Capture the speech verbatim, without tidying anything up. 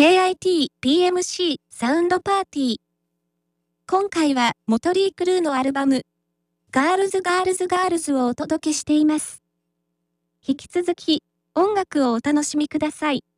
ケーアイティーピーエムシー サウンドパーティー。今回はモトリークルーのアルバム、ガールズガールズガールズをお届けしています。引き続き音楽をお楽しみください。